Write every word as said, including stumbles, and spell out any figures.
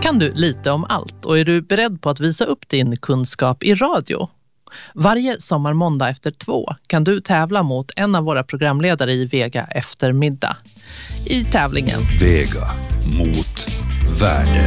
kan du lite om allt och är du beredd på att visa upp din kunskap i radio? Varje sommarmåndag efter två kan du tävla mot en av våra programledare i Vega eftermiddag. I tävlingen Vega mot världen.